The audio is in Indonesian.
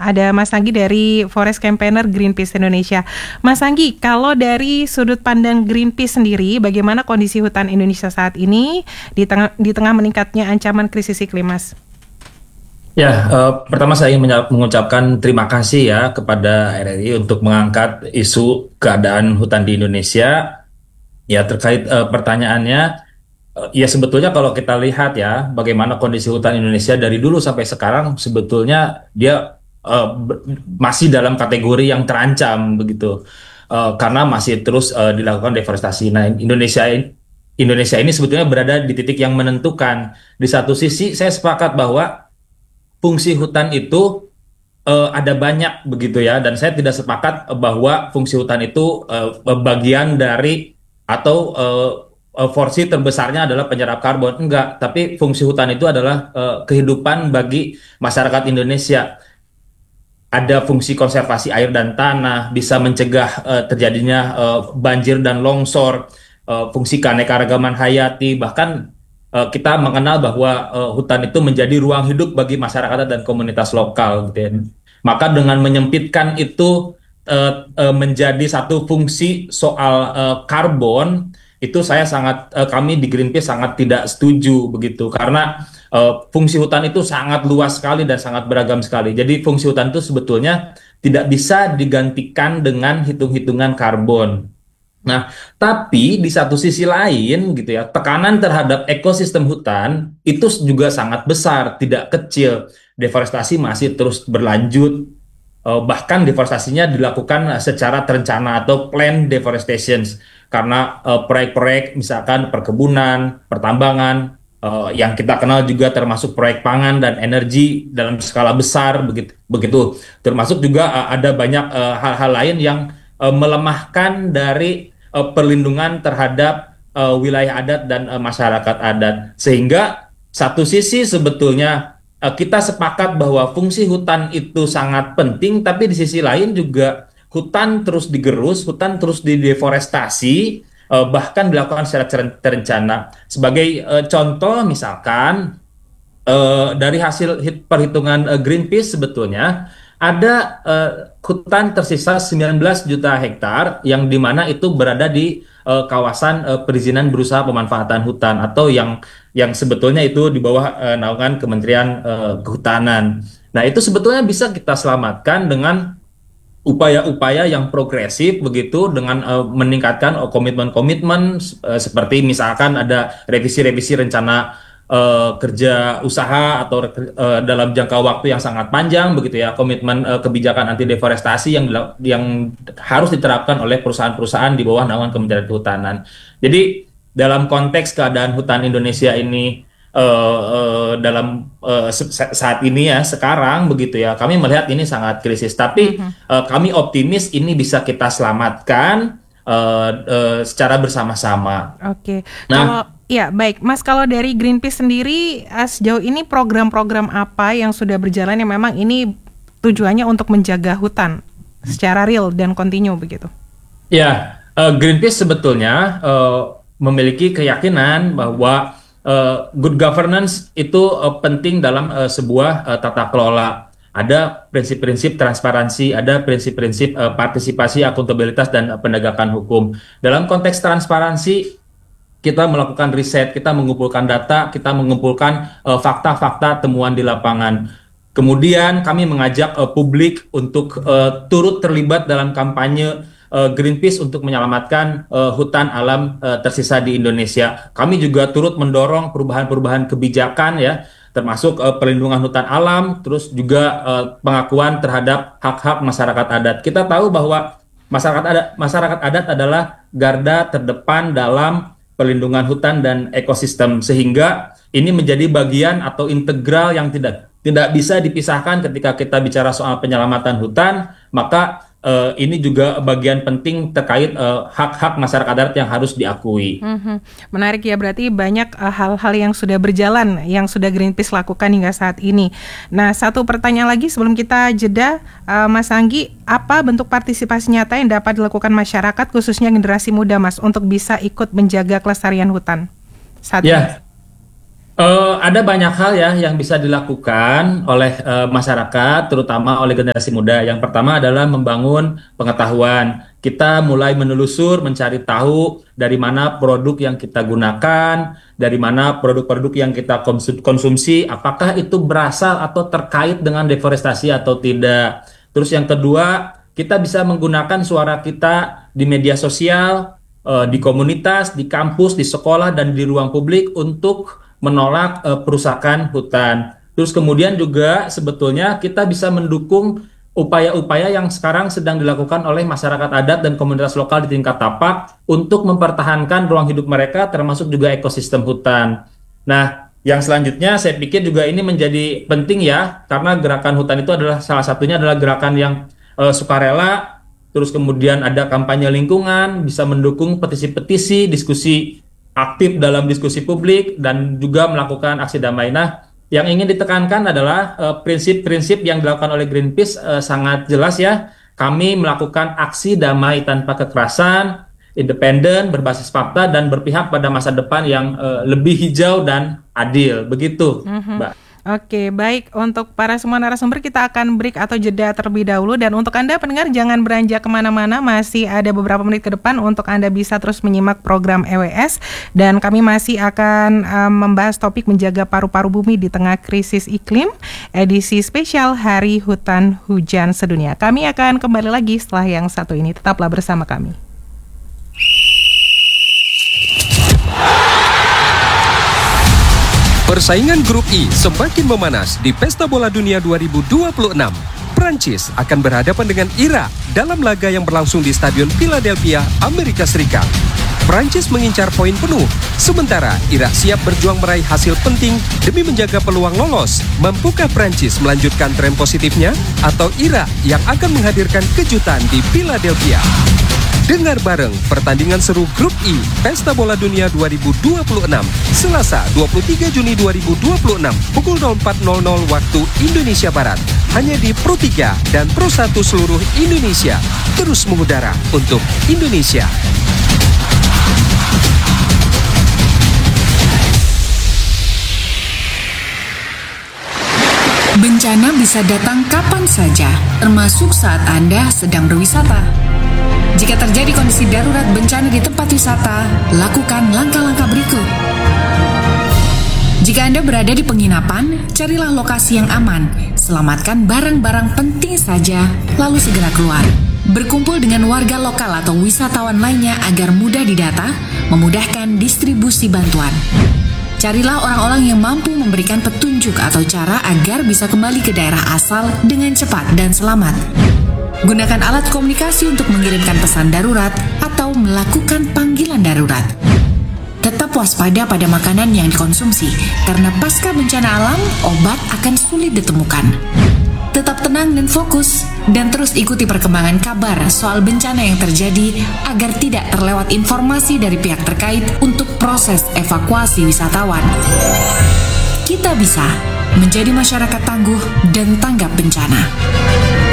ada Mas Anggi dari Forest Campaigner Greenpeace Indonesia. Mas Anggi, kalau dari sudut pandang Greenpeace sendiri, bagaimana kondisi hutan Indonesia saat ini di tengah meningkatnya ancaman krisis iklim, Mas? Ya, pertama saya ingin mengucapkan terima kasih ya kepada RRI untuk mengangkat isu keadaan hutan di Indonesia. Ya, terkait pertanyaannya, ya sebetulnya kalau kita lihat ya bagaimana kondisi hutan Indonesia dari dulu sampai sekarang, sebetulnya dia masih dalam kategori yang terancam begitu. Karena masih terus dilakukan deforestasi. Nah, Indonesia ini sebetulnya berada di titik yang menentukan. Di satu sisi saya sepakat bahwa fungsi hutan itu ada banyak begitu ya, dan saya tidak sepakat bahwa fungsi hutan itu bagian dari atau porsi terbesarnya adalah penyerap karbon. Enggak, tapi fungsi hutan itu adalah kehidupan bagi masyarakat Indonesia. Ada fungsi konservasi air dan tanah, bisa mencegah terjadinya banjir dan longsor, fungsi keanekaragaman hayati, bahkan kita mengenal bahwa hutan itu menjadi ruang hidup bagi masyarakat dan komunitas lokal, gitu ya. Maka dengan menyempitkan itu menjadi satu fungsi soal karbon, itu kami di Greenpeace sangat tidak setuju begitu, karena fungsi hutan itu sangat luas sekali dan sangat beragam sekali. Jadi fungsi hutan itu sebetulnya tidak bisa digantikan dengan hitung-hitungan karbon. Nah, tapi di satu sisi lain gitu ya, tekanan terhadap ekosistem hutan itu juga sangat besar, tidak kecil. Deforestasi masih terus berlanjut, bahkan deforestasinya dilakukan secara terencana atau planned deforestation, karena proyek-proyek misalkan perkebunan, pertambangan, yang kita kenal juga termasuk proyek pangan dan energi dalam skala besar begitu. Begitu. Termasuk juga ada banyak hal-hal lain yang melemahkan dari perlindungan terhadap wilayah adat dan masyarakat adat. Sehingga satu sisi sebetulnya kita sepakat bahwa fungsi hutan itu sangat penting, tapi di sisi lain juga hutan terus digerus, hutan terus dideforestasi, bahkan dilakukan secara terencana. Sebagai contoh misalkan dari hasil perhitungan Greenpeace sebetulnya ada hutan tersisa 19 juta hektar yang dimana itu berada di kawasan perizinan berusaha pemanfaatan hutan, atau yang sebetulnya itu di bawah naungan Kementerian Kehutanan. Nah, itu sebetulnya bisa kita selamatkan dengan upaya-upaya yang progresif begitu, dengan meningkatkan komitmen-komitmen seperti misalkan ada revisi-revisi rencana kerja usaha atau dalam jangka waktu yang sangat panjang begitu ya, komitmen kebijakan anti deforestasi yang harus diterapkan oleh perusahaan-perusahaan di bawah naungan Kementerian Kehutanan. Jadi dalam konteks keadaan hutan Indonesia ini dalam saat ini ya sekarang begitu ya, kami melihat ini sangat krisis, tapi kami optimis ini bisa kita selamatkan secara bersama-sama. Oke. Nah, Ya, baik. Mas, kalau dari Greenpeace sendiri, sejauh ini program-program apa yang sudah berjalan yang memang ini tujuannya untuk menjaga hutan secara real dan kontinu begitu? ya, Greenpeace sebetulnya memiliki keyakinan bahwa good governance itu penting dalam sebuah tata kelola. Ada prinsip-prinsip transparansi, ada prinsip-prinsip partisipasi, akuntabilitas, dan penegakan hukum. Dalam konteks transparansi, kita melakukan riset, kita mengumpulkan data, kita mengumpulkan fakta-fakta temuan di lapangan. Kemudian kami mengajak publik untuk turut terlibat dalam kampanye Greenpeace untuk menyelamatkan hutan alam tersisa di Indonesia. Kami juga turut mendorong perubahan-perubahan kebijakan ya, termasuk perlindungan hutan alam, terus juga pengakuan terhadap hak-hak masyarakat adat. Kita tahu bahwa masyarakat adat adalah garda terdepan dalam pelindungan hutan dan ekosistem, sehingga ini menjadi bagian atau integral yang tidak bisa dipisahkan ketika kita bicara soal penyelamatan hutan. Maka ini juga bagian penting terkait hak-hak masyarakat adat yang harus diakui. Menarik ya, berarti banyak hal-hal yang sudah berjalan, yang sudah Greenpeace lakukan hingga saat ini. Nah, satu pertanyaan lagi sebelum kita jeda, Mas Anggi, apa bentuk partisipasi nyata yang dapat dilakukan masyarakat, khususnya generasi muda, Mas, untuk bisa ikut menjaga kelestarian hutan saat ini? Ada banyak hal ya yang bisa dilakukan oleh masyarakat, terutama oleh generasi muda. Yang pertama adalah membangun pengetahuan. Kita mulai menelusur, mencari tahu dari mana produk yang kita gunakan, dari mana produk-produk yang kita konsumsi, apakah itu berasal atau terkait dengan deforestasi atau tidak. Terus yang kedua, kita bisa menggunakan suara kita di media sosial, di komunitas, di kampus, di sekolah, dan di ruang publik untuk menolak perusakan hutan. Terus kemudian juga sebetulnya kita bisa mendukung upaya-upaya yang sekarang sedang dilakukan oleh masyarakat adat dan komunitas lokal di tingkat tapak untuk mempertahankan ruang hidup mereka termasuk juga ekosistem hutan. Nah, yang selanjutnya saya pikir juga ini menjadi penting ya, karena gerakan hutan itu adalah salah satunya adalah gerakan yang sukarela, terus kemudian ada kampanye lingkungan, bisa mendukung petisi-petisi, diskusi aktif dalam diskusi publik, dan juga melakukan aksi damai. Nah, yang ingin ditekankan adalah prinsip-prinsip yang dilakukan oleh Greenpeace sangat jelas ya. Kami melakukan aksi damai tanpa kekerasan, independen, berbasis fakta, dan berpihak pada masa depan yang lebih hijau dan adil. Begitu, Mbak. Oke, baik. Untuk para semua narasumber, kita akan break atau jeda terlebih dahulu. Dan untuk Anda pendengar, jangan beranjak kemana-mana. Masih ada beberapa menit ke depan untuk Anda bisa terus menyimak program EWS. Dan kami masih akan membahas topik menjaga paru-paru bumi di tengah krisis iklim, edisi spesial Hari Hutan Hujan Sedunia. Kami akan kembali lagi setelah yang satu ini. Tetaplah bersama kami. Persaingan Grup I semakin memanas di Pesta Bola Dunia 2026. Prancis akan berhadapan dengan Irak dalam laga yang berlangsung di Stadion Philadelphia, Amerika Serikat. Prancis mengincar poin penuh, sementara Irak siap berjuang meraih hasil penting demi menjaga peluang lolos. Mampukah Prancis melanjutkan tren positifnya, atau Irak yang akan menghadirkan kejutan di Philadelphia? Dengar bareng pertandingan seru Grup I Pesta Bola Dunia 2026 Selasa 23 Juni 2026 pukul 04.00 waktu Indonesia Barat, hanya di Pro 3 dan Pro 1 seluruh Indonesia. Terus mengudara untuk Indonesia. Bencana bisa datang kapan saja, termasuk saat Anda sedang berwisata. Jika terjadi kondisi darurat bencana di tempat wisata, lakukan langkah-langkah berikut. Jika Anda berada di penginapan, carilah lokasi yang aman, selamatkan barang-barang penting saja, lalu segera keluar. Berkumpul dengan warga lokal atau wisatawan lainnya agar mudah didata, memudahkan distribusi bantuan. Carilah orang-orang yang mampu memberikan petunjuk atau cara agar bisa kembali ke daerah asal dengan cepat dan selamat. Gunakan alat komunikasi untuk mengirimkan pesan darurat atau melakukan panggilan darurat. Tetap waspada pada makanan yang dikonsumsi, karena pasca bencana alam, obat akan sulit ditemukan. Tetap tenang dan fokus, dan terus ikuti perkembangan kabar soal bencana yang terjadi agar tidak terlewat informasi dari pihak terkait untuk proses evakuasi wisatawan. Kita bisa menjadi masyarakat tangguh dan tanggap bencana.